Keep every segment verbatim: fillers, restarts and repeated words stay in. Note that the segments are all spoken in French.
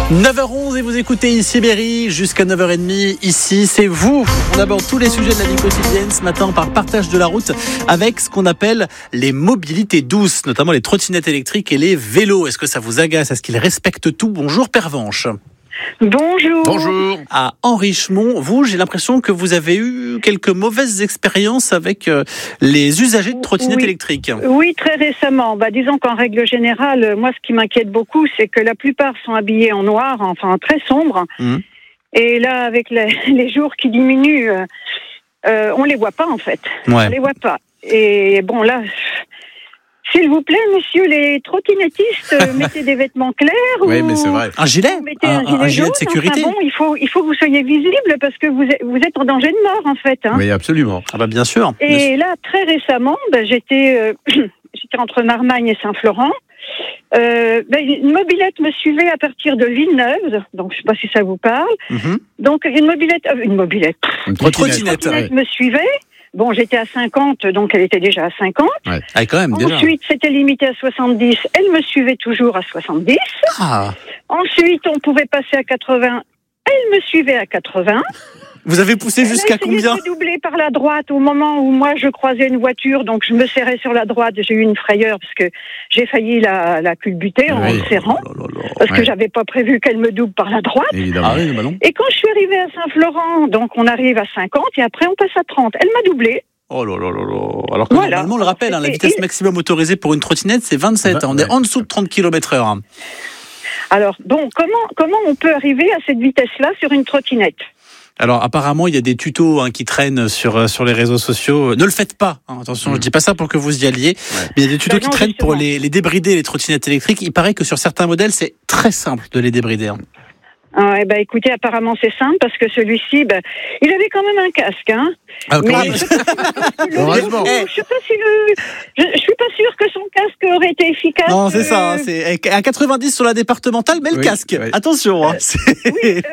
neuf heures onze et vous écoutez ici Berry jusqu'à neuf heures trente. Ici, c'est vous. On aborde tous les sujets de la vie quotidienne ce matin par partage de la route avec ce qu'on appelle les mobilités douces, notamment les trottinettes électriques et les vélos. Est-ce que ça vous agace? Est-ce qu'ils respectent tout? Bonjour Pervenche. Bonjour. Bonjour. À Henrichemont, vous, j'ai l'impression que vous avez eu quelques mauvaises expériences avec euh, les usagers de trottinettes oui. électriques. Oui, très récemment. Bah, disons qu'en règle générale, moi, ce qui m'inquiète beaucoup, c'est que la plupart sont habillés en noir, enfin très sombre. Mmh. Et là, avec les, les jours qui diminuent, euh, euh, on les voit pas en fait. Ouais. On les voit pas. Et bon, là. S'il vous plaît, monsieur, les trottinettistes, euh, mettez des vêtements clairs. Oui, ou... mais c'est vrai. Un gilet, un, un, gilet, un gilet de sécurité. Enfin bon, il faut, il faut que vous soyez visible parce que vous êtes, vous êtes en danger de mort, en fait. Hein. Oui, absolument. Ah bah bien sûr. Et bien sûr. là, très récemment, bah, j'étais, euh, j'étais entre Marmagne et Saint-Florent. Euh, bah, une mobilette me suivait à partir de Villeneuve, donc je ne sais pas si ça vous parle. Mm-hmm. Donc une mobilette, euh, une mobilette, une trottinette, une trottinette ouais. me suivait. Bon, j'étais à cinquante, donc elle était déjà à cinquante. Ouais. Ah, quand même, déjà. Ensuite, c'était limité à soixante-dix. Elle me suivait toujours à soixante-dix. Ah. Ensuite, on pouvait passer à quatre-vingts. Elle me suivait à quatre-vingts. Vous avez poussé jusqu'à combien? J'ai doublé par la droite au moment où moi je croisais une voiture, donc je me serrais sur la droite. J'ai eu une frayeur parce que j'ai failli la, la culbuter en oui. me serrant, oh là là là. parce ouais. que j'avais pas prévu qu'elle me double par la droite. Évidemment. Ah oui, bah non. Et quand je suis arrivée à Saint-Florent, donc on arrive à cinquante et après on passe à trente. Elle m'a doublé. Oh là là là là. Alors que voilà. Normalement, on le rappelle, hein, la vitesse il... maximum autorisée pour une trottinette, c'est vingt-sept. vingt, hein, on ouais. est en dessous de trente kilomètres heure. Hein. Alors, bon, comment, comment on peut arriver à cette vitesse-là sur une trottinette ? Alors apparemment il y a des tutos hein, qui traînent sur sur les réseaux sociaux. Ne le faites pas. Hein, attention, mmh. je dis pas ça pour que vous y alliez. Ouais. Mais il y a des tutos bah non, qui traînent justement. pour les, les débrider les trottinettes électriques. Il paraît que sur certains modèles c'est très simple de les débrider. Hein. Ah ouais, bah écoutez, apparemment c'est simple parce que celui-ci, bah, il avait quand même un casque, hein. Ah, mais oui. je sais pas si Heureusement. Je, je sais pas si le, je, je suis pas sûre que son casque aurait été efficace. Non, c'est euh... ça. C'est à quatre-vingt-dix sur la départementale, mais oui, le casque. Oui. Attention. Hein, euh, oui, euh...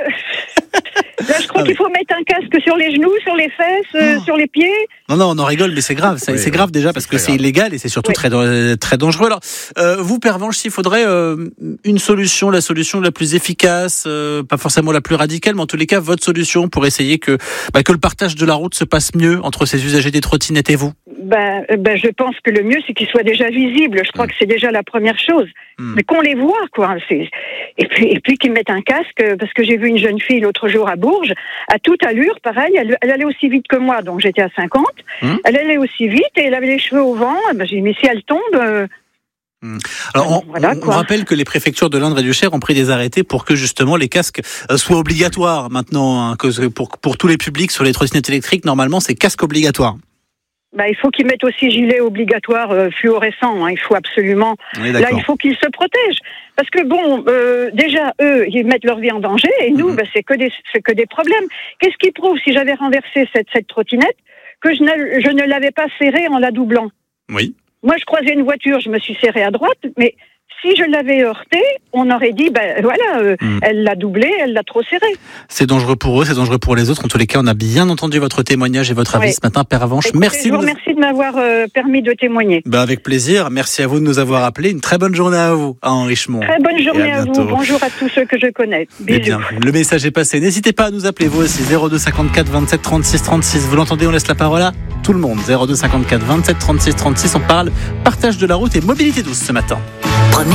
Là, je crois ah, qu'il faut mettre un casque sur les genoux, sur les fesses, euh, oh. sur les pieds. Non, non, on en rigole, mais c'est grave. C'est, oui, c'est grave déjà parce que c'est grave. illégal et c'est surtout oui. très, très dangereux. Alors, euh, vous, Pervenche, s'il faudrait euh, une solution, la solution la plus efficace, euh, pas forcément la plus radicale, mais en tous les cas, votre solution pour essayer que, bah, que le partage de la route se passe mieux entre ces usagers des trottinettes et vous? Ben, ben, je pense que le mieux, c'est qu'ils soient déjà visibles. Je crois mmh. que c'est déjà la première chose. Mmh. Mais qu'on les voit, quoi. C'est... Et puis, et puis qu'ils mettent un casque, parce que j'ai vu une jeune fille l'autre jour à Bourges, à toute allure, pareil, elle, elle allait aussi vite que moi, donc j'étais à cinquante. Mmh. Elle allait aussi vite et elle avait les cheveux au vent. Ben, j'ai dit, mais si elle tombe... Euh... Mmh. Alors, on, voilà, on rappelle que les préfectures de l'Indre et du Cher ont pris des arrêtés pour que justement les casques soient obligatoires maintenant, hein, que pour, pour tous les publics sur les trottinettes électriques, normalement, c'est casque obligatoire. Bah, il faut qu'ils mettent aussi gilet obligatoire euh, fluorescent. Hein. Il faut absolument. Là, il faut qu'ils se protègent. Parce que bon, euh, déjà, eux, ils mettent leur vie en danger et nous, mmh. bah, c'est que des, c'est que des problèmes. Qu'est-ce qui prouve, si j'avais renversé cette, cette trottinette, que je ne, je ne l'avais pas serrée en la doublant? Oui. Moi, je croisais une voiture, je me suis serrée à droite, mais si je l'avais heurtée, on aurait dit, ben voilà, euh, mmh. elle l'a doublée, elle l'a trop serrée. C'est dangereux pour eux, c'est dangereux pour les autres. En tous les cas, on a bien entendu votre témoignage et votre avis ouais. ce matin, Pervenche. Écoutez, merci. Je vous remercie de m'avoir euh, permis de témoigner. Ben avec plaisir. Merci à vous de nous avoir appelés. Une très bonne journée à vous, à Henrichemont. Très bonne journée à, à vous. Bonjour à tous ceux que je connais. Bisous. Eh bien, le message est passé. N'hésitez pas à nous appeler, vous aussi, zéro deux cinquante-quatre vingt-sept trente-six trente-six. Vous l'entendez, on laisse la parole à tout le monde. zéro deux cinquante-quatre vingt-sept trente-six trente-six. On parle partage de la route et mobilité douce ce matin. Premier